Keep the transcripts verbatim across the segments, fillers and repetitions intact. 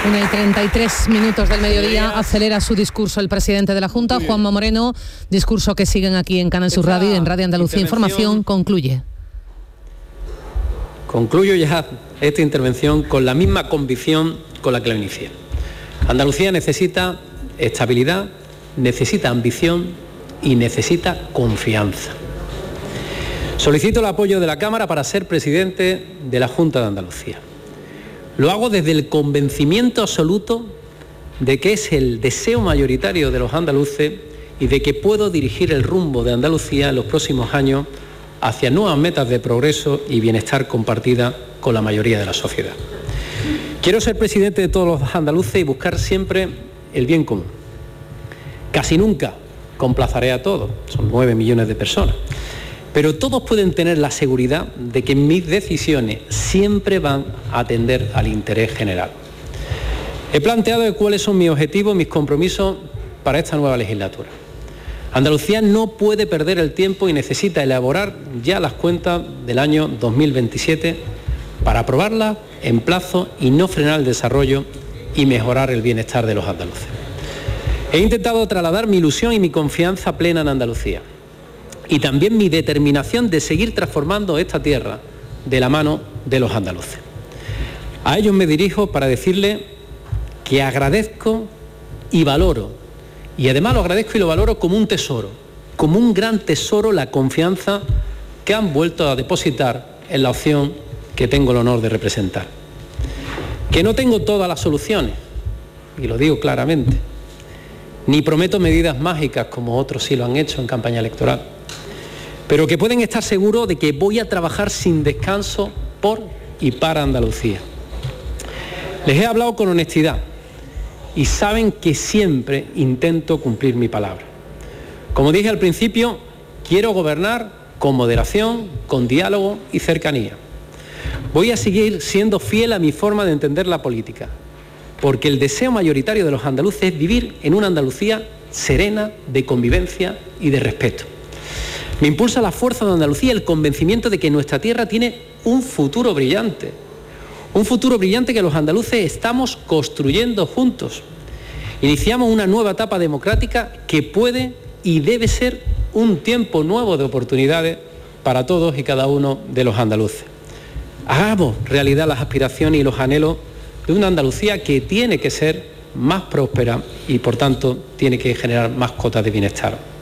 una y treinta y tres minutos del mediodía, acelera su discurso el presidente de la Junta, Juanma Moreno, discurso que siguen aquí en Canal Sur Radio y en Radio Andalucía Información. Concluye. Concluyo ya esta intervención con la misma convicción con la que la inicié. Andalucía necesita estabilidad, necesita ambición y necesita confianza. Solicito el apoyo de la Cámara para ser presidente de la Junta de Andalucía. Lo hago desde el convencimiento absoluto de que es el deseo mayoritario de los andaluces y de que puedo dirigir el rumbo de Andalucía en los próximos años hacia nuevas metas de progreso y bienestar compartida con la mayoría de la sociedad. Quiero ser presidente de todos los andaluces y buscar siempre el bien común. Casi nunca complaceré a todos, son nueve millones de personas. Pero todos pueden tener la seguridad de que mis decisiones siempre van a atender al interés general. He planteado cuáles son mis objetivos, mis compromisos para esta nueva legislatura. Andalucía no puede perder el tiempo y necesita elaborar ya las cuentas del año dos mil veintisiete para aprobarlas en plazo y no frenar el desarrollo y mejorar el bienestar de los andaluces. He intentado trasladar mi ilusión y mi confianza plena en Andalucía. Y también mi determinación de seguir transformando esta tierra de la mano de los andaluces. A ellos me dirijo para decirles que agradezco y valoro, y además lo agradezco y lo valoro como un tesoro, como un gran tesoro, la confianza que han vuelto a depositar en la opción que tengo el honor de representar. Que no tengo todas las soluciones, y lo digo claramente, ni prometo medidas mágicas como otros sí lo han hecho en campaña electoral, pero que pueden estar seguros de que voy a trabajar sin descanso por y para Andalucía. Les he hablado con honestidad y saben que siempre intento cumplir mi palabra. Como dije al principio, quiero gobernar con moderación, con diálogo y cercanía. Voy a seguir siendo fiel a mi forma de entender la política, porque el deseo mayoritario de los andaluces es vivir en una Andalucía serena, de convivencia y de respeto. Me impulsa la fuerza de Andalucía el convencimiento de que nuestra tierra tiene un futuro brillante, un futuro brillante que los andaluces estamos construyendo juntos. Iniciamos una nueva etapa democrática que puede y debe ser un tiempo nuevo de oportunidades para todos y cada uno de los andaluces. Hagamos realidad las aspiraciones y los anhelos de una Andalucía que tiene que ser más próspera y, por tanto, tiene que generar más cotas de bienestar.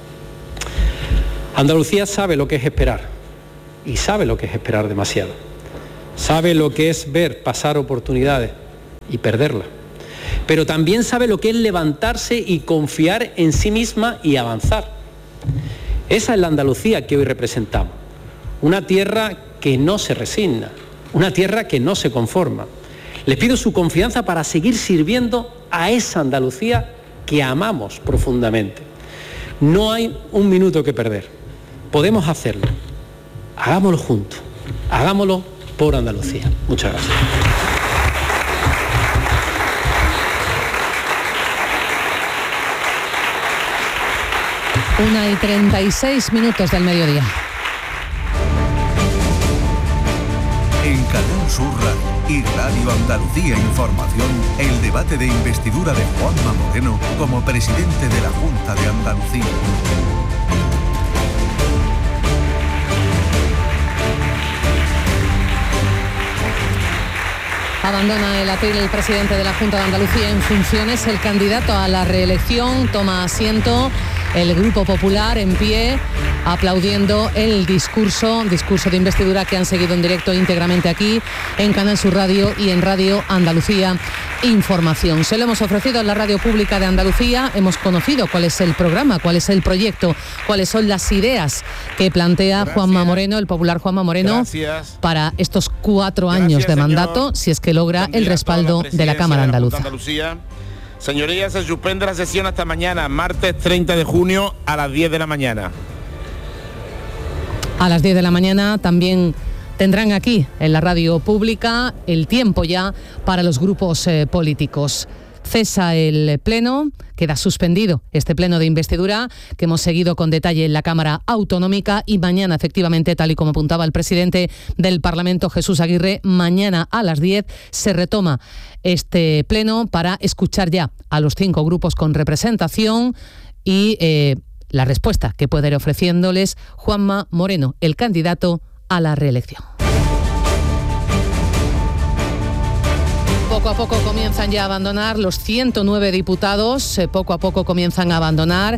Andalucía sabe lo que es esperar y sabe lo que es esperar demasiado. Sabe lo que es ver pasar oportunidades y perderlas. Pero también sabe lo que es levantarse y confiar en sí misma y avanzar. Esa es la Andalucía que hoy representamos. Una tierra que no se resigna, una tierra que no se conforma. Les pido su confianza para seguir sirviendo a esa Andalucía que amamos profundamente. No hay un minuto que perder. Podemos hacerlo. Hagámoslo juntos. Hagámoslo por Andalucía. Muchas gracias. Una y treinta y seis minutos del mediodía. En Canal Sur Radio y Radio Andalucía Información, el debate de investidura de Juanma Moreno como presidente de la Junta de Andalucía. Abandona el atril el presidente de la Junta de Andalucía en funciones. El candidato a la reelección toma asiento. El Grupo Popular en pie, aplaudiendo el discurso, discurso de investidura que han seguido en directo íntegramente aquí en Canal Sur Radio y en Radio Andalucía Información. Se lo hemos ofrecido en la radio pública de Andalucía, hemos conocido cuál es el programa, cuál es el proyecto, cuáles son las ideas que plantea Gracias. Juanma Moreno, el popular Juanma Moreno, Gracias. Para estos cuatro Gracias, años de mandato, señor, si es que logra el respaldo la de la Cámara Andaluza. Señorías, se suspende la sesión hasta mañana, martes treinta de junio a las diez de la mañana. A las diez de la mañana también tendrán aquí en la radio pública el tiempo ya para los grupos eh, políticos. Cesa el pleno, queda suspendido este pleno de investidura que hemos seguido con detalle en la Cámara Autonómica y mañana, efectivamente, tal y como apuntaba el presidente del Parlamento, Jesús Aguirre, mañana a las diez se retoma este pleno para escuchar ya a los cinco grupos con representación y eh, la respuesta que puede ir ofreciéndoles Juanma Moreno, el candidato a la reelección. Poco a poco comienzan ya a abandonar los ciento nueve diputados, eh, poco a poco comienzan a abandonar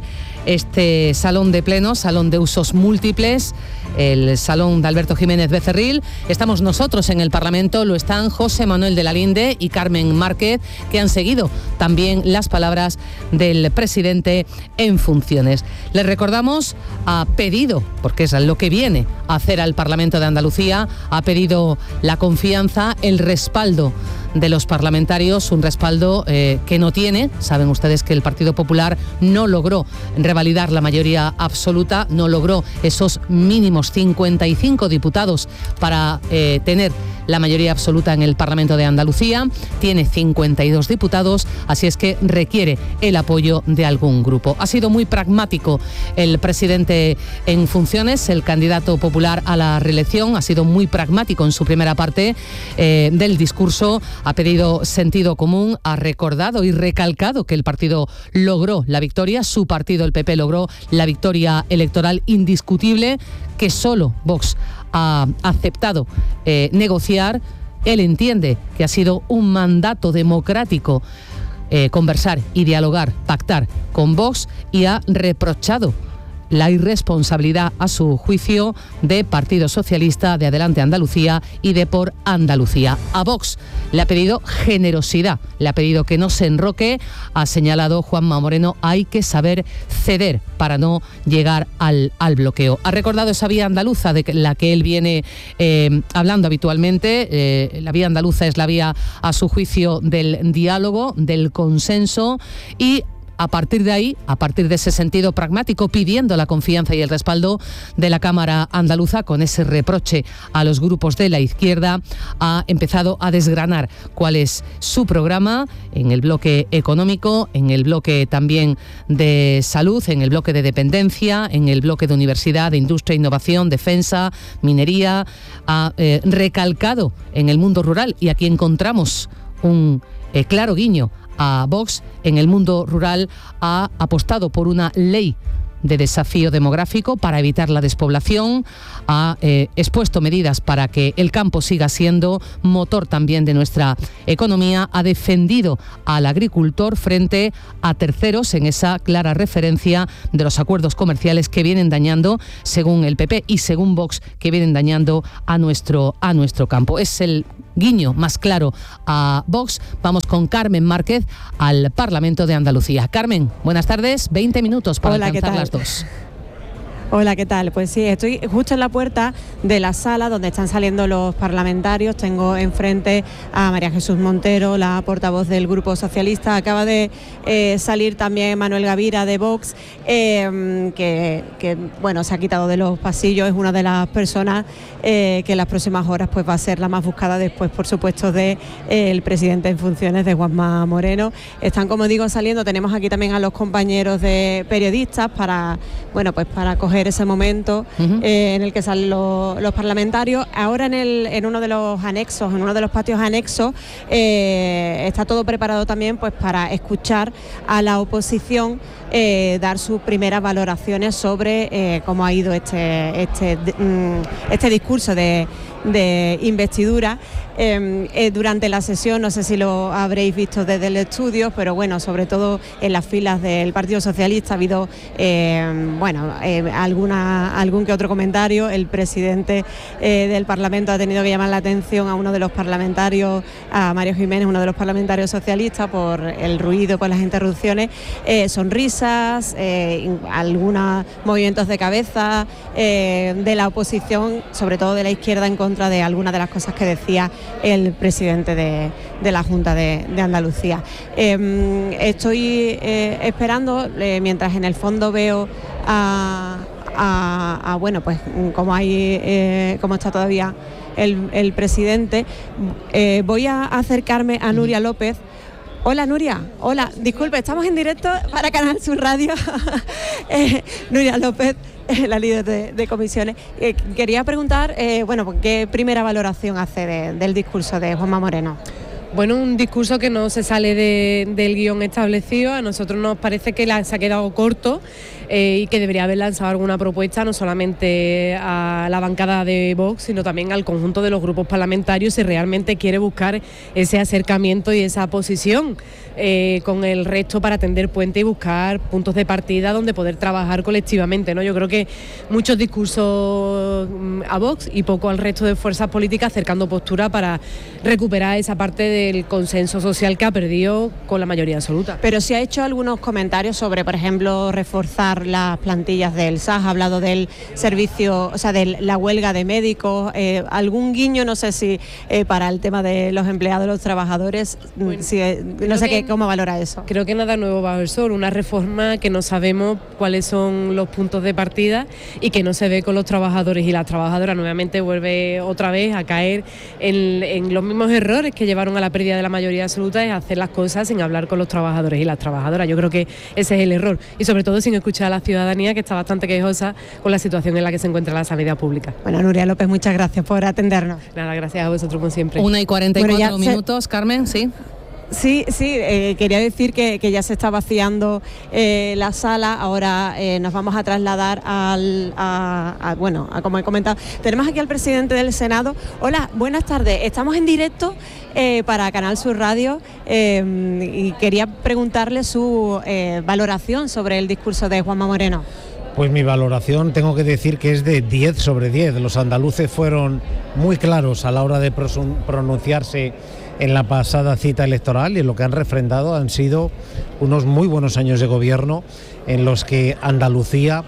este salón de pleno, salón de usos múltiples, el salón de Alberto Jiménez Becerril. Estamos nosotros en el Parlamento, lo están José Manuel de la Linde y Carmen Márquez, que han seguido también las palabras del presidente en funciones. Les recordamos, ha pedido, porque es lo que viene a hacer al Parlamento de Andalucía, ha pedido la confianza, el respaldo de los parlamentarios, un respaldo eh, que no tiene. Saben ustedes que el Partido Popular no logró revalidar la mayoría absoluta, no logró esos mínimos cincuenta y cinco diputados para eh, tener la mayoría absoluta en el Parlamento de Andalucía. Tiene cincuenta y dos diputados, así es que requiere el apoyo de algún grupo. Ha sido muy pragmático el presidente en funciones, el candidato popular a la reelección, ha sido muy pragmático en su primera parte eh, del discurso, ha pedido sentido común, ha recordado y recalcado que el partido logró la victoria, su partido, el P P, logró la victoria electoral indiscutible, que solo Vox ha aceptado eh, negociar. Él entiende que ha sido un mandato democrático eh, conversar y dialogar, pactar con Vox, y ha reprochado la irresponsabilidad, a su juicio, de Partido Socialista, de Adelante Andalucía y de Por Andalucía. A Vox le ha pedido generosidad, le ha pedido que no se enroque, ha señalado Juanma Moreno, hay que saber ceder para no llegar al, al bloqueo. Ha recordado esa vía andaluza de la que él viene eh, hablando habitualmente. Eh, la vía andaluza es la vía, a su juicio, del diálogo, del consenso, y a partir de ahí, a partir de ese sentido pragmático, pidiendo la confianza y el respaldo de la Cámara andaluza, con ese reproche a los grupos de la izquierda, ha empezado a desgranar cuál es su programa en el bloque económico, en el bloque también de salud, en el bloque de dependencia, en el bloque de universidad, de industria, innovación, defensa, minería. Ha eh, recalcado en el mundo rural, y aquí encontramos un eh, claro guiño a Vox. En el mundo rural ha apostado por una ley de desafío demográfico para evitar la despoblación, ha eh, expuesto medidas para que el campo siga siendo motor también de nuestra economía, ha defendido al agricultor frente a terceros, en esa clara referencia de los acuerdos comerciales que vienen dañando, según el P P y según Vox, que vienen dañando a nuestro, a nuestro campo. Es el guiño más claro a Vox. Vamos con Carmen Márquez al Parlamento de Andalucía. Carmen, buenas tardes, veinte minutos para Hola, alcanzar ¿qué tal? las dos. Hola, ¿qué tal? Pues sí, estoy justo en la puerta de la sala donde están saliendo los parlamentarios. Tengo enfrente a María Jesús Montero, la portavoz del Grupo Socialista. Acaba de eh, salir también Manuel Gavira, de Vox, eh, que, que bueno, se ha quitado de los pasillos. Es una de las personas eh, que en las próximas horas pues va a ser la más buscada, después, por supuesto, de eh, el presidente en funciones, de Juanma Moreno. Están, como digo, saliendo. Tenemos aquí también a los compañeros de periodistas para, bueno, pues para coger ese momento uh-huh. eh, en el que salen los, los parlamentarios. Ahora en, el, en uno de los anexos, en uno de los patios anexos, eh, está todo preparado también pues para escuchar a la oposición eh, dar sus primeras valoraciones sobre eh, cómo ha ido este, este, este discurso de, de investidura. Eh, eh, durante la sesión, no sé si lo habréis visto desde el estudio, pero bueno, sobre todo en las filas del Partido Socialista ha habido eh, bueno, eh, alguna, algún que otro comentario. El presidente eh, del Parlamento ha tenido que llamar la atención a uno de los parlamentarios, a Mario Jiménez, uno de los parlamentarios socialistas, por el ruido, por las interrupciones, eh, sonrisas, eh, algunos movimientos de cabeza eh, de la oposición, sobre todo de la izquierda, en contra de algunas de las cosas que decía el presidente de, de la Junta de, de Andalucía. Eh, estoy eh, esperando, eh, mientras en el fondo veo a, a, a bueno, pues como hay, eh, como está todavía el, el presidente, eh, voy a acercarme a Nuria López, Hola Nuria, hola, disculpe, estamos en directo para Canal Sur Radio. eh, Nuria López, eh, la líder de, de comisiones. Eh, quería preguntar, eh, bueno, ¿qué primera valoración hace de, del discurso de Juanma Moreno? Bueno, un discurso que no se sale de, del guión establecido. A nosotros nos parece que la, se ha quedado corto eh, y que debería haber lanzado alguna propuesta no solamente a la bancada de Vox, sino también al conjunto de los grupos parlamentarios si realmente quiere buscar ese acercamiento y esa posición eh, con el resto para tender puente y buscar puntos de partida donde poder trabajar colectivamente, ¿no? Yo creo que muchos discursos a Vox y poco al resto de fuerzas políticas acercando postura para recuperar esa parte de el consenso social que ha perdido con la mayoría absoluta. Pero sí ha hecho algunos comentarios sobre, por ejemplo, reforzar las plantillas del S A J, ha hablado del servicio, o sea, de la huelga de médicos, eh, algún guiño, no sé si eh, para el tema de los empleados, los trabajadores, bueno, si, eh, no sé qué, cómo valora eso. Creo que nada nuevo bajo el sol, una reforma que no sabemos cuáles son los puntos de partida y que no se ve con los trabajadores y las trabajadoras. Nuevamente vuelve otra vez a caer en, en los mismos errores que llevaron a la pérdida de la mayoría absoluta, es hacer las cosas sin hablar con los trabajadores y las trabajadoras. Yo creo que ese es el error y sobre todo sin escuchar a la ciudadanía, que está bastante quejosa con la situación en la que se encuentra la sanidad pública. Bueno, Nuria López, muchas gracias por atendernos. Nada, gracias a vosotros como siempre. Una y cuarenta y cuatro bueno, minutos, se... Carmen, sí. Sí, sí, eh, quería decir que, que ya se está vaciando eh, la sala. Ahora eh, nos vamos a trasladar al, a, a, bueno, a, como he comentado, tenemos aquí al presidente del Senado. Hola, buenas tardes, estamos en directo eh, para Canal Sur Radio eh, y quería preguntarle su eh, valoración sobre el discurso de Juanma Moreno. Pues mi valoración tengo que decir que es de diez sobre diez. Los andaluces fueron muy claros a la hora de pronunciarse en la pasada cita electoral y lo que han refrendado han sido unos muy buenos años de gobierno en los que Andalucía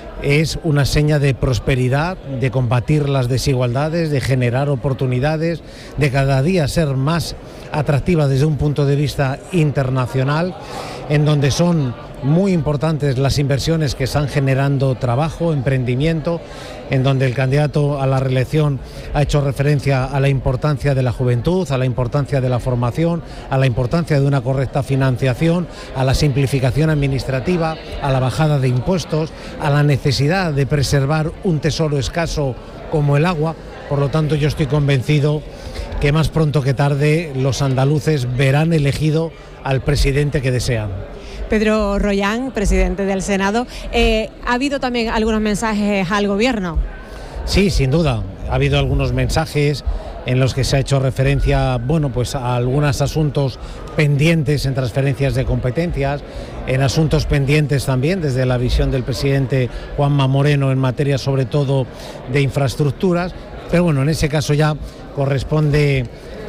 es una seña de prosperidad, de combatir las desigualdades, de generar oportunidades, de cada día ser más atractiva desde un punto de vista internacional, en donde son muy importantes las inversiones que están generando trabajo, emprendimiento, en donde el candidato a la reelección ha hecho referencia a la importancia de la juventud, a la importancia de la formación, a la importancia de una correcta financiación, a la simplificación administrativa, a la bajada de impuestos, a la necesidad de preservar un tesoro escaso como el agua. Por lo tanto, yo estoy convencido que más pronto que tarde los andaluces verán elegido al presidente que desean. Pedro Rollán, presidente del Senado, eh, ¿ha habido también algunos mensajes al gobierno? Sí, sin duda, ha habido algunos mensajes en los que se ha hecho referencia, bueno, pues a algunos asuntos pendientes en transferencias de competencias, en asuntos pendientes también desde la visión del presidente Juanma Moreno en materia sobre todo de infraestructuras, pero bueno, en ese caso ya corresponde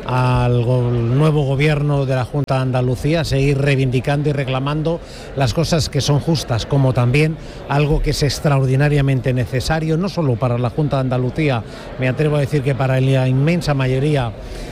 al go- nuevo gobierno de la Junta de Andalucía seguir reivindicando y reclamando las cosas que son justas, como también algo que es extraordinariamente necesario, no solo para la Junta de Andalucía, me atrevo a decir que para la inmensa mayoría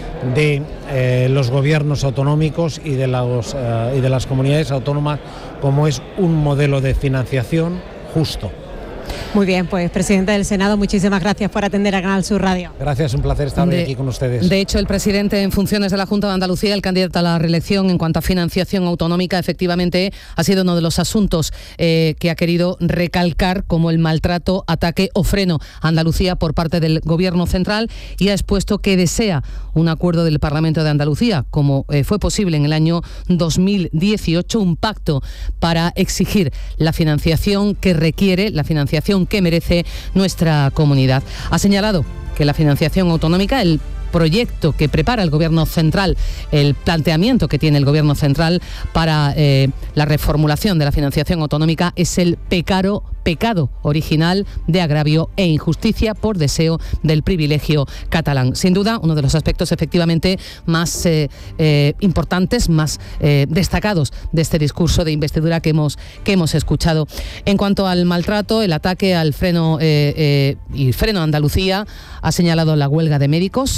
de eh, los gobiernos autonómicos y de, los, eh, y de las comunidades autónomas, como es un modelo de financiación justo. Muy bien, pues presidente del Senado, muchísimas gracias por atender a Canal Sur Radio. Gracias, un placer estar de, hoy aquí con ustedes. De hecho, el presidente en funciones de la Junta de Andalucía, el candidato a la reelección en cuanto a financiación autonómica, efectivamente ha sido uno de los asuntos eh, que ha querido recalcar como el maltrato, ataque o freno a Andalucía por parte del Gobierno central y ha expuesto que desea un acuerdo del Parlamento de Andalucía, como eh, fue posible en el año dos mil dieciocho, un pacto para exigir la financiación que requiere, la financiación que merece nuestra comunidad. Ha señalado que la financiación autonómica, el proyecto que prepara el Gobierno central, el planteamiento que tiene el Gobierno central para eh, la reformulación de la financiación autonómica es el pecado, pecado original de agravio e injusticia por deseo del privilegio catalán. Sin duda, uno de los aspectos efectivamente más eh, eh, importantes, más eh, destacados de este discurso de investidura que hemos, que hemos escuchado. En cuanto al maltrato, el ataque al freno eh, eh, y freno a Andalucía, ha señalado la huelga de médicos,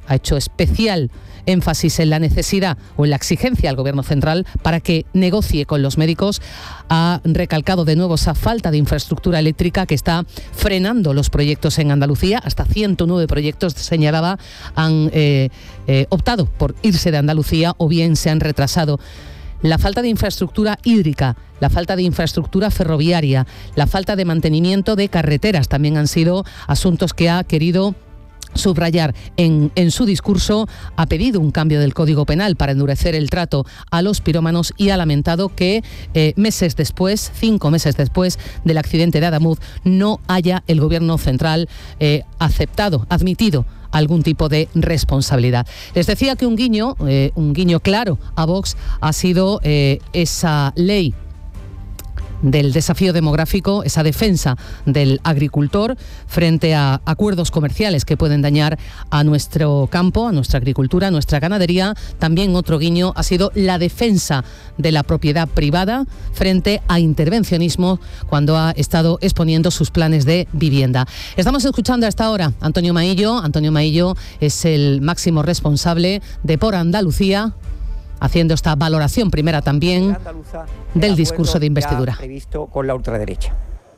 ha hecho especial énfasis en la necesidad o en la exigencia al Gobierno central para que negocie con los médicos. Ha recalcado de nuevo esa falta de infraestructura eléctrica que está frenando los proyectos en Andalucía. Hasta ciento nueve proyectos, señalaba, han eh, eh, optado por irse de Andalucía o bien se han retrasado. La falta de infraestructura hídrica, la falta de infraestructura ferroviaria, la falta de mantenimiento de carreteras también han sido asuntos que ha querido subrayar en, en su discurso. Ha pedido un cambio del Código Penal para endurecer el trato a los pirómanos y ha lamentado que eh, meses después, cinco meses después del accidente de Adamuz, no haya el Gobierno central eh, aceptado, admitido algún tipo de responsabilidad. Les decía que un guiño, eh, un guiño claro a Vox ha sido eh, esa ley del desafío demográfico, esa defensa del agricultor frente a acuerdos comerciales que pueden dañar a nuestro campo, a nuestra agricultura, a nuestra ganadería. También otro guiño ha sido la defensa de la propiedad privada frente a intervencionismo cuando ha estado exponiendo sus planes de vivienda. Estamos escuchando a esta hora a Antonio Maillo. Antonio Maillo es el máximo responsable de Por Andalucía, haciendo esta valoración primera también del discurso de investidura. Previsto con la ultraderecha.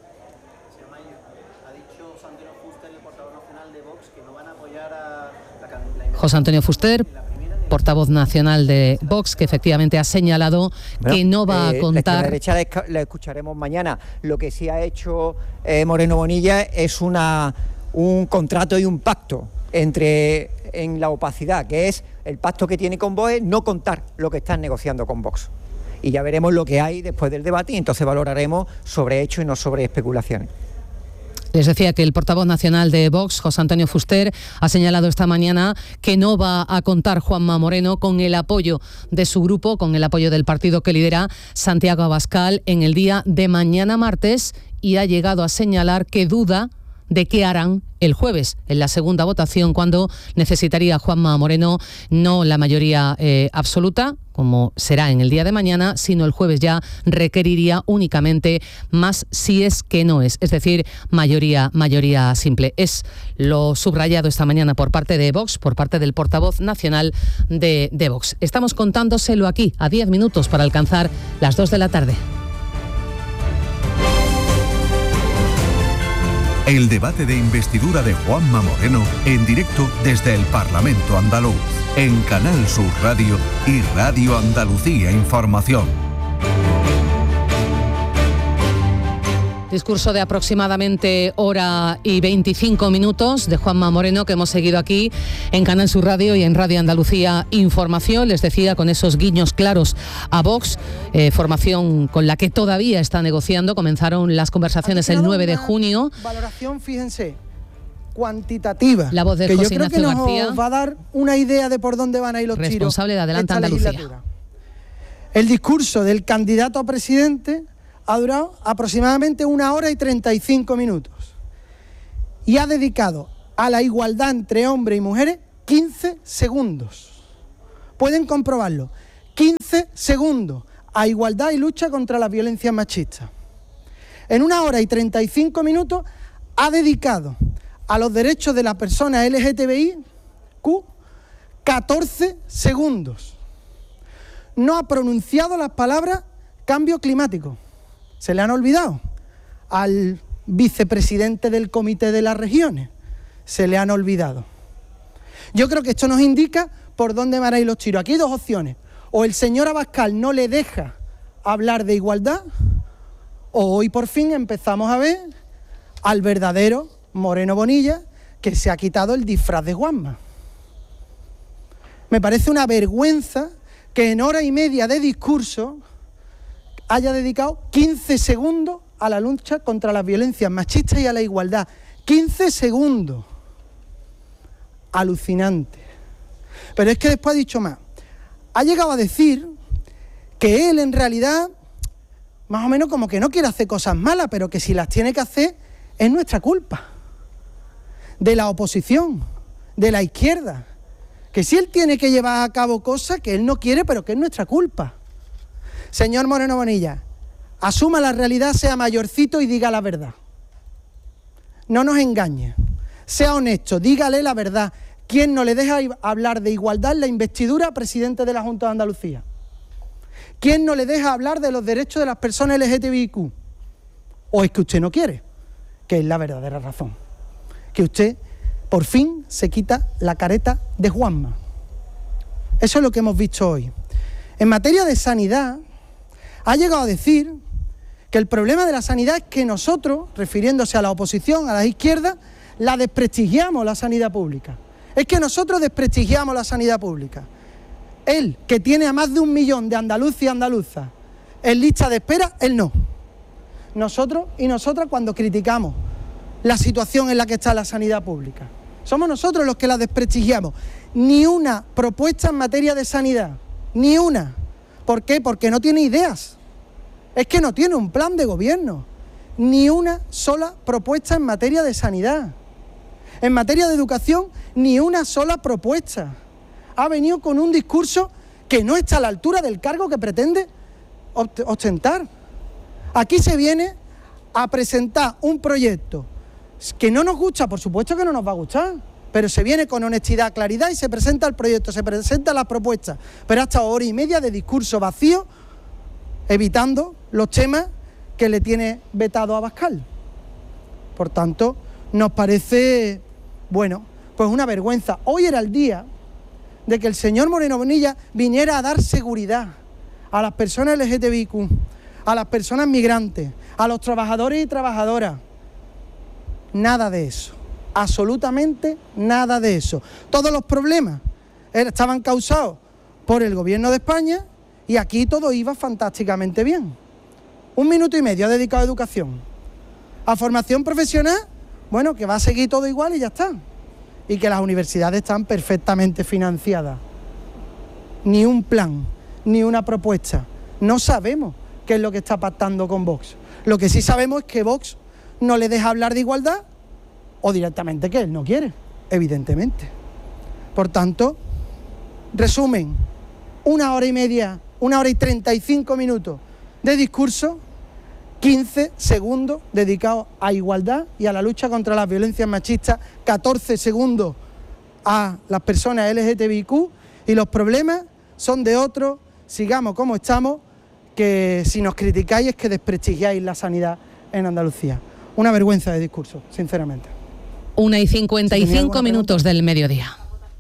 José Antonio Fuster, portavoz nacional de Vox, que efectivamente ha señalado bueno, que no va eh, a contar... La derecha la escucharemos mañana. Lo que sí ha hecho eh, Moreno Bonilla es una, un contrato y un pacto entre en la opacidad, que es el pacto que tiene con Vox, no contar lo que están negociando con Vox. Y ya veremos lo que hay después del debate y entonces valoraremos sobre hechos y no sobre especulaciones. Les decía que el portavoz nacional de Vox, José Antonio Fuster, ha señalado esta mañana que no va a contar Juanma Moreno con el apoyo de su grupo, con el apoyo del partido que lidera Santiago Abascal en el día de mañana martes, y ha llegado a señalar que duda de qué harán el jueves en la segunda votación, cuando necesitaría Juanma Moreno no la mayoría eh, absoluta, como será en el día de mañana, sino el jueves ya requeriría únicamente más si es que no es, es decir, mayoría, mayoría simple. Es lo subrayado esta mañana por parte de Vox, por parte del portavoz nacional de, de Vox. Estamos contándoselo aquí a diez minutos para alcanzar las dos de la tarde. El debate de investidura de Juanma Moreno en directo desde el Parlamento andaluz, en Canal Sur Radio y Radio Andalucía Información. Discurso de aproximadamente hora y veinticinco minutos de Juanma Moreno, que hemos seguido aquí en Canal Sur Radio y en Radio Andalucía Información. Les decía, con esos guiños claros a Vox, eh, formación con la que todavía está negociando. Comenzaron las conversaciones el nueve de junio. Valoración, fíjense, cuantitativa. La voz de que José yo creo Ignacio que nos García va a dar una idea de por dónde van a ir los tiros. Responsable de Adelante Andalucía. El discurso del candidato a presidente ha durado aproximadamente una hora y treinta y cinco minutos y ha dedicado a la igualdad entre hombres y mujeres quince segundos. Pueden comprobarlo. quince segundos a igualdad y lucha contra la violencia machista. En una hora y treinta y cinco minutos ha dedicado a los derechos de las personas L G T B I Q catorce segundos. No ha pronunciado las palabras cambio climático. Se le han olvidado. Al vicepresidente del Comité de las Regiones se le han olvidado. Yo creo que esto nos indica por dónde van a ir los tiros. Aquí hay dos opciones. O el señor Abascal no le deja hablar de igualdad, o hoy por fin empezamos a ver al verdadero Moreno Bonilla, que se ha quitado el disfraz de Juanma. Me parece una vergüenza que en hora y media de discurso haya dedicado quince segundos a la lucha contra las violencias machistas y a la igualdad. quince segundos. Alucinante. Pero es que después ha dicho más. Ha llegado a decir que él en realidad, más o menos como que no quiere hacer cosas malas, pero que si las tiene que hacer es nuestra culpa. De la oposición, de la izquierda. Que si él tiene que llevar a cabo cosas que él no quiere, pero que es nuestra culpa. Señor Moreno Bonilla, asuma la realidad, sea mayorcito y diga la verdad. No nos engañe. Sea honesto, dígale la verdad. ¿Quién no le deja hablar de igualdad en la investidura a presidente de la Junta de Andalucía? ¿Quién no le deja hablar de los derechos de las personas L G T B I Q? ¿O es que usted no quiere? Que es la verdadera razón. Que usted, por fin, se quita la careta de Juanma. Eso es lo que hemos visto hoy. En materia de sanidad, ha llegado a decir que el problema de la sanidad es que nosotros, refiriéndose a la oposición, a la izquierda, la desprestigiamos, la sanidad pública. Es que nosotros desprestigiamos la sanidad pública. Él, que tiene a más de un millón de andaluces y andaluzas en lista de espera, él no. Nosotros y nosotras cuando criticamos la situación en la que está la sanidad pública. Somos nosotros los que la desprestigiamos. Ni una propuesta en materia de sanidad, ni una. ¿Por qué? Porque no tiene ideas. Es que no tiene un plan de gobierno. Ni una sola propuesta en materia de sanidad. En materia de educación, ni una sola propuesta. Ha venido con un discurso que no está a la altura del cargo que pretende ostentar. Aquí se viene a presentar un proyecto que no nos gusta, por supuesto que no nos va a gustar, pero se viene con honestidad, claridad y se presenta el proyecto, se presenta las propuestas, pero hasta hora y media de discurso vacío, evitando los temas que le tiene vetado a Abascal. Por tanto, nos parece, bueno, pues una vergüenza. Hoy era el día de que el señor Moreno Bonilla viniera a dar seguridad a las personas L G T B I Q, a las personas migrantes, a los trabajadores y trabajadoras. Nada de eso, absolutamente nada de eso. Todos los problemas estaban causados por el gobierno de España y aquí todo iba fantásticamente bien. Un minuto y medio dedicado a educación. A formación profesional, bueno, que va a seguir todo igual y ya está. Y que las universidades están perfectamente financiadas. Ni un plan, ni una propuesta. No sabemos qué es lo que está pactando con Vox. Lo que sí sabemos es que Vox no le deja hablar de igualdad o directamente que él no quiere, evidentemente. Por tanto, resumen, una hora y media, una hora y treinta y cinco minutos de discurso, quince segundos dedicados a igualdad y a la lucha contra las violencias machistas, catorce segundos a las personas L G T B I Q y los problemas son de otros, sigamos como estamos, que si nos criticáis es que desprestigiáis la sanidad en Andalucía. Una vergüenza de discurso, sinceramente. Una y cincuenta y cinco minutos del mediodía.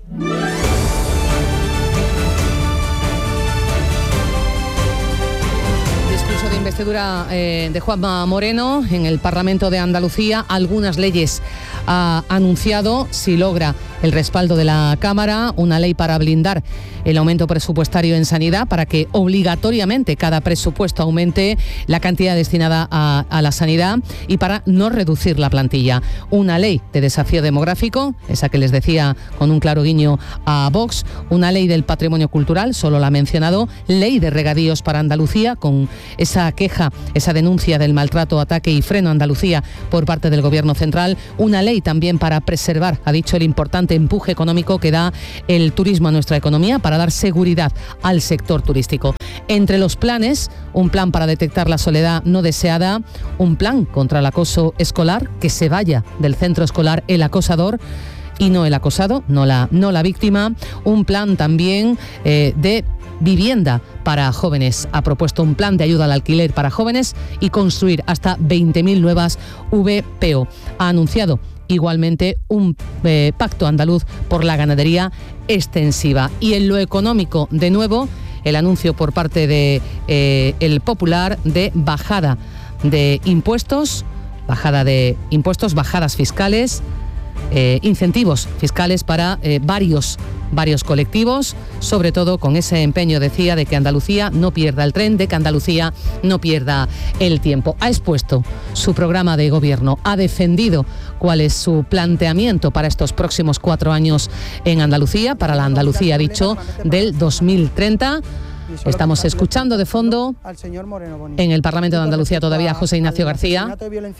Discurso de investidura eh, de Juanma Moreno en el Parlamento de Andalucía. Algunas leyes ha anunciado, si logra el respaldo de la Cámara, una ley para blindar el aumento presupuestario en sanidad, para que obligatoriamente cada presupuesto aumente la cantidad destinada a, a la sanidad y para no reducir la plantilla. Una ley de desafío demográfico, esa que les decía con un claro guiño a Vox, una ley del patrimonio cultural, solo la ha mencionado, ley de regadíos para Andalucía, con esa queja, esa denuncia del maltrato, ataque y freno a Andalucía por parte del Gobierno central, una ley también para preservar, ha dicho, el importante empuje económico que da el turismo a nuestra economía, para dar seguridad al sector turístico. Entre los planes, un plan para detectar la soledad no deseada, un plan contra el acoso escolar, que se vaya del centro escolar el acosador y no el acosado, no la, no la víctima, un plan también eh, de vivienda para jóvenes. Ha propuesto un plan de ayuda al alquiler para jóvenes y construir hasta veinte mil nuevas V P O. Ha anunciado igualmente un eh, pacto andaluz por la ganadería extensiva. Y en lo económico, de nuevo, el anuncio por parte de eh, el Popular de bajada de impuestos, bajada de impuestos, bajadas fiscales, eh, incentivos fiscales para eh, varios varios colectivos, sobre todo con ese empeño, decía, de que Andalucía no pierda el tren, de que Andalucía no pierda el tiempo. Ha expuesto su programa de gobierno, ha defendido cuál es su planteamiento para estos próximos cuatro años en Andalucía, para la Andalucía, ha dicho, del dos mil treinta. Estamos escuchando de fondo en el Parlamento de Andalucía todavía a José Ignacio García.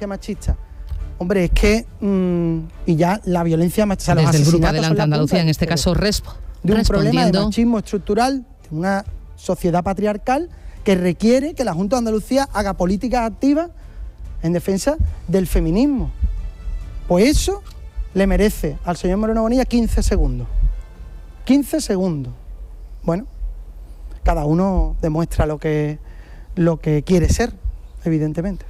Hombre, es que, mmm, y ya la violencia machista... Desde el Grupo Adelante Andalucía, en este caso, resp- de un problema de machismo estructural, de una sociedad patriarcal que requiere que la Junta de Andalucía haga políticas activas en defensa del feminismo. Pues eso le merece al señor Moreno Bonilla quince segundos. quince segundos. Bueno, cada uno demuestra lo que, lo que quiere ser, evidentemente.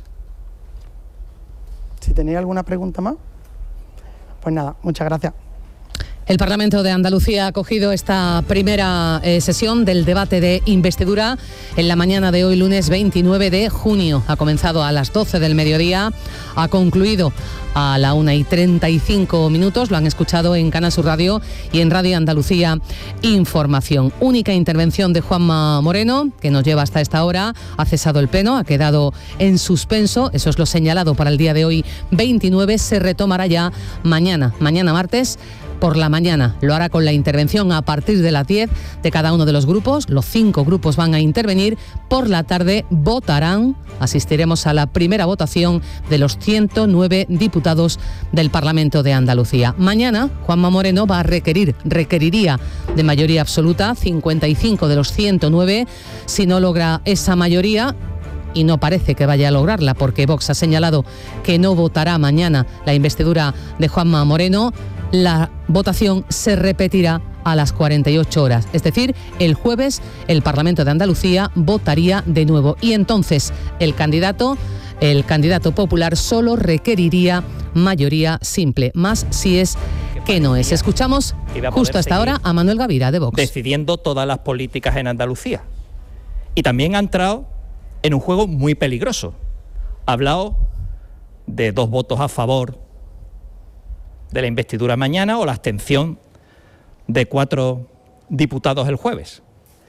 Si tenéis alguna pregunta más, pues nada, muchas gracias. El Parlamento de Andalucía ha acogido esta primera eh, sesión del debate de investidura en la mañana de hoy, lunes veintinueve de junio. Ha comenzado a las doce del mediodía, ha concluido a la una y treinta y cinco minutos. Lo han escuchado en Canal Sur Radio y en Radio Andalucía Información. Única intervención de Juanma Moreno, que nos lleva hasta esta hora. Ha cesado el pleno, ha quedado en suspenso. Eso es lo señalado para el día de hoy, veintinueve. Se retomará ya mañana, mañana martes, por la mañana. Lo hará con la intervención a partir de las diez de cada uno de los grupos. Los cinco grupos van a intervenir. Por la tarde votarán. Asistiremos a la primera votación de los ciento nueve diputados del Parlamento de Andalucía. Mañana Juanma Moreno va a requerir, requeriría de mayoría absoluta, cincuenta y cinco de los ciento nueve. Si no logra esa mayoría, y no parece que vaya a lograrla, porque Vox ha señalado que no votará mañana la investidura de Juanma Moreno, la votación se repetirá a las cuarenta y ocho horas. Es decir, el jueves el Parlamento de Andalucía votaría de nuevo. Y entonces el candidato, el candidato popular solo requeriría mayoría simple, más si es que no es. Escuchamos justo hasta ahora a Manuel Gavira, de Vox. Decidiendo todas las políticas en Andalucía. Y también ha entrado en un juego muy peligroso. Ha hablado de dos votos a favor de la investidura mañana o la abstención de cuatro diputados el jueves.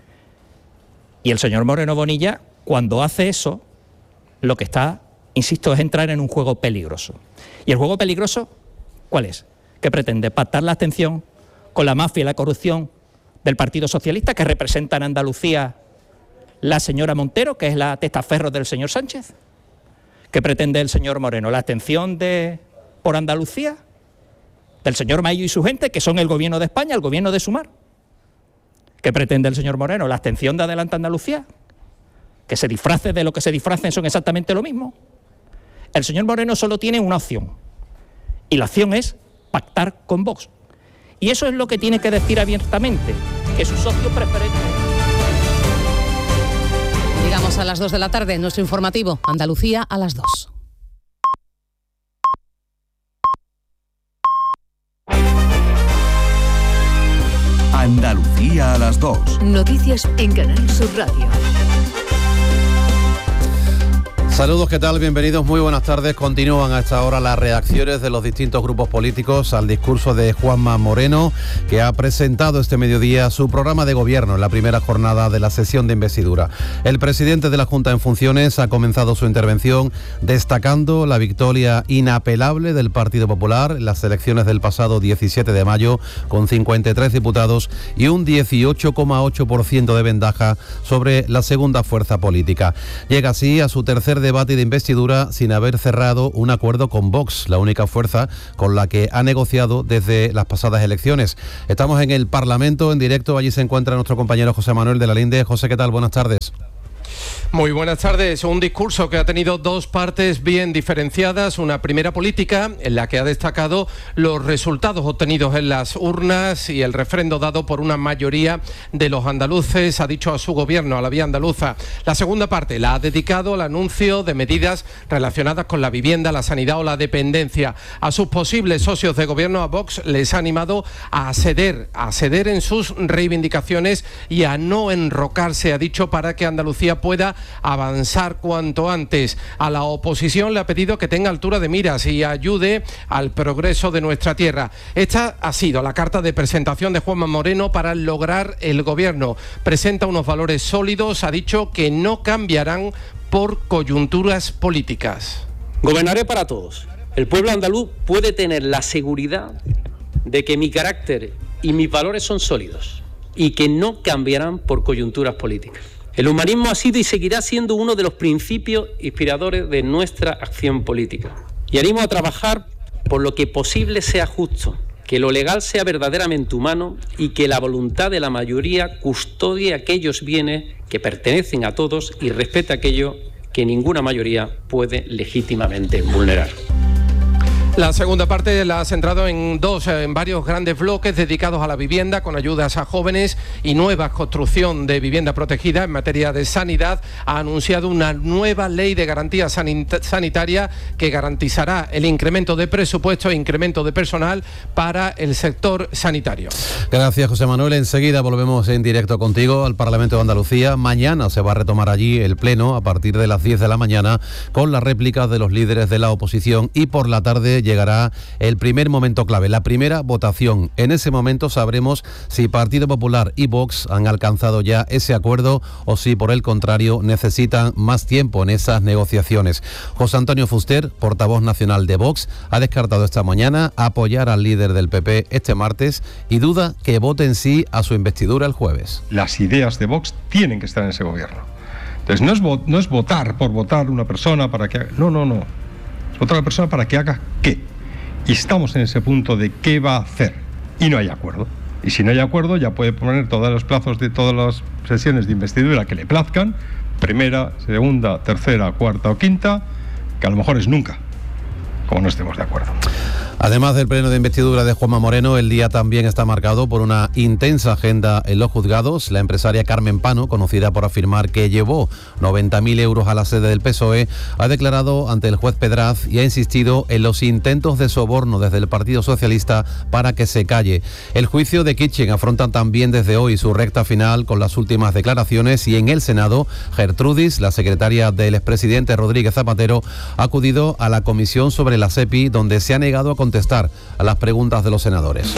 Y el señor Moreno Bonilla, cuando hace eso, lo que está, insisto, es entrar en un juego peligroso. ¿Y el juego peligroso cuál es? Que pretende pactar la abstención con la mafia y la corrupción del Partido Socialista, que representa en Andalucía la señora Montero, que es la testaferro del señor Sánchez. ¿Qué pretende el señor Moreno? ¿La abstención de por Andalucía del señor Maillo y su gente, que son el gobierno de España, el gobierno de Sumar? ¿Qué pretende el señor Moreno? ¿La abstención de Adelante Andalucía? Que se disfrace de lo que se disfracen son exactamente lo mismo. El señor Moreno solo tiene una opción, y la opción es pactar con Vox. Y eso es lo que tiene que decir abiertamente, que su socio preferente... Llegamos a las dos de la tarde, nuestro informativo Andalucía a las dos. Andalucía a las dos. Noticias en Canal Sur Radio. Saludos, ¿qué tal? Bienvenidos, muy buenas tardes. Continúan a esta hora las reacciones de los distintos grupos políticos al discurso de Juanma Moreno, que ha presentado este mediodía su programa de gobierno en la primera jornada de la sesión de investidura. El presidente de la Junta en funciones ha comenzado su intervención destacando la victoria inapelable del Partido Popular en las elecciones del pasado diecisiete de mayo, con cincuenta y tres diputados y un dieciocho coma ocho por ciento de ventaja sobre la segunda fuerza política. Llega así a su tercer debate de investidura sin haber cerrado un acuerdo con Vox, la única fuerza con la que ha negociado desde las pasadas elecciones. Estamos en el Parlamento en directo, allí se encuentra nuestro compañero José Manuel de la Linde. José, ¿qué tal? Buenas tardes. Muy buenas tardes. Un discurso que ha tenido dos partes bien diferenciadas. Una primera política en la que ha destacado los resultados obtenidos en las urnas y el refrendo dado por una mayoría de los andaluces, ha dicho a su gobierno, a la vía andaluza. La segunda parte la ha dedicado al anuncio de medidas relacionadas con la vivienda, la sanidad o la dependencia. A sus posibles socios de gobierno, a Vox, les ha animado a ceder, a ceder en sus reivindicaciones y a no enrocarse, ha dicho, para que Andalucía pueda avanzar cuanto antes. A la oposición le ha pedido que tenga altura de miras y ayude al progreso de nuestra tierra. Esta ha sido la carta de presentación de Juanma Moreno para lograr el gobierno. Presenta unos valores sólidos, ha dicho que no cambiarán por coyunturas políticas. Gobernaré para todos. El pueblo andaluz puede tener la seguridad de que mi carácter y mis valores son sólidos y que no cambiarán por coyunturas políticas. El humanismo ha sido y seguirá siendo uno de los principios inspiradores de nuestra acción política. Y animo a trabajar por lo que posible sea justo, que lo legal sea verdaderamente humano y que la voluntad de la mayoría custodie aquellos bienes que pertenecen a todos y respete aquello que ninguna mayoría puede legítimamente vulnerar. La segunda parte la ha centrado en dos, en varios grandes bloques dedicados a la vivienda, con ayudas a jóvenes y nueva construcción de vivienda protegida. En materia de sanidad, ha anunciado una nueva ley de garantía sanit- sanitaria que garantizará el incremento de presupuesto e incremento de personal para el sector sanitario. Gracias, José Manuel. Enseguida volvemos en directo contigo al Parlamento de Andalucía. Mañana se va a retomar allí el pleno a partir de las diez de la mañana con las réplicas de los líderes de la oposición, y por la tarde llegará el primer momento clave, la primera votación. En ese momento sabremos si Partido Popular y Vox han alcanzado ya ese acuerdo o si, por el contrario, necesitan más tiempo en esas negociaciones. José Antonio Fuster, portavoz nacional de Vox, ha descartado esta mañana apoyar al líder del P P este martes y duda que voten sí a su investidura el jueves. Las ideas de Vox tienen que estar en ese gobierno. Entonces no es, vo- no es votar por votar una persona para que haga... No, no, no. Es votar a una persona para que haga qué. Y estamos en ese punto de qué va a hacer. Y no hay acuerdo. Y si no hay acuerdo, ya puede poner todos los plazos de todas las sesiones de investidura que le plazcan, primera, segunda, tercera, cuarta o quinta, que a lo mejor es nunca, como no estemos de acuerdo. Además del pleno de investidura de Juanma Moreno, el día también está marcado por una intensa agenda en los juzgados. La empresaria Carmen Pano, conocida por afirmar que llevó noventa mil euros a la sede del P S O E, ha declarado ante el juez Pedraz y ha insistido en los intentos de soborno desde el Partido Socialista para que se calle. El juicio de Kitchen afronta también desde hoy su recta final con las últimas declaraciones, y en el Senado, Gertrudis, la secretaria del expresidente Rodríguez Zapatero, ha acudido a la comisión sobre la SEPI, donde se ha negado a contestar a las preguntas de los senadores.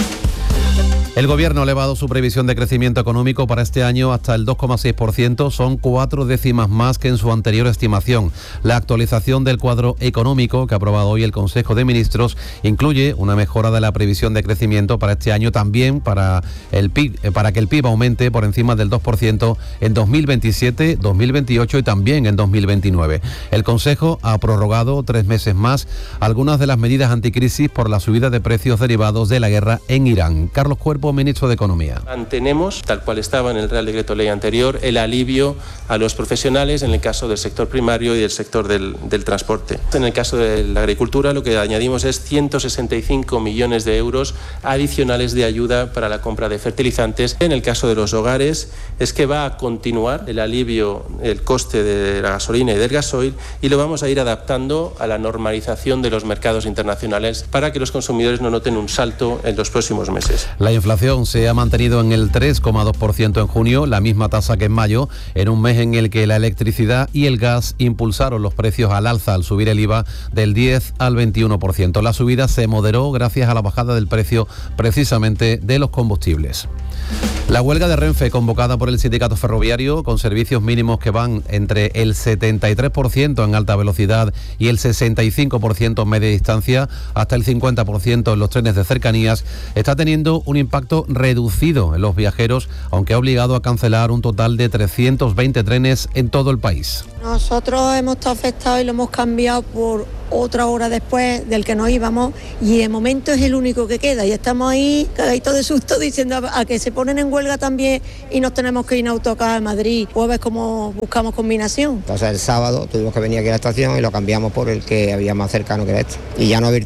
El Gobierno ha elevado su previsión de crecimiento económico para este año hasta el dos coma seis por ciento, son cuatro décimas más que en su anterior estimación. La actualización del cuadro económico que ha aprobado hoy el Consejo de Ministros incluye una mejora de la previsión de crecimiento para este año, también para el P I B, para que el P I B aumente por encima del dos por ciento en dos mil veintisiete, dos mil veintiocho y también en dos mil veintinueve. El Consejo ha prorrogado tres meses más algunas de las medidas anticrisis por la subida de precios derivados de la guerra en Irán. Carlos Cuerpo, ministro de Economía. Mantenemos, tal cual estaba en el Real Decreto Ley anterior, el alivio a los profesionales en el caso del sector primario y del sector del, del transporte. En el caso de la agricultura, lo que añadimos es ciento sesenta y cinco millones de euros adicionales de ayuda para la compra de fertilizantes. En el caso de los hogares, es que va a continuar el alivio, el coste de la gasolina y del gasoil, y lo vamos a ir adaptando a la normalización de los mercados internacionales para que los consumidores no noten un salto en los próximos meses. La inflación se ha mantenido en el tres coma dos por ciento en junio, la misma tasa que en mayo, en un mes en el que la electricidad y el gas impulsaron los precios al alza al subir el I V A del diez al veintiuno por ciento. La subida se moderó gracias a la bajada del precio precisamente de los combustibles. La huelga de Renfe, convocada por el sindicato ferroviario, con servicios mínimos que van entre el setenta y tres por ciento en alta velocidad y el sesenta y cinco por ciento en media distancia, hasta el cincuenta por ciento en los trenes de cercanías, está teniendo un impacto reducido en los viajeros, aunque ha obligado a cancelar un total de trescientos veinte trenes en todo el país. Nosotros hemos estado afectados y lo hemos cambiado por otra hora después del que nos íbamos, y de momento es el único que queda, y estamos ahí cagaditos de susto diciendo a, a que se ponen en huelga también y nos tenemos que ir en autocar a Madrid. Pues ves cómo buscamos combinación. Entonces el sábado tuvimos que venir aquí a la estación y lo cambiamos por el que había más cercano, que era este, y ya no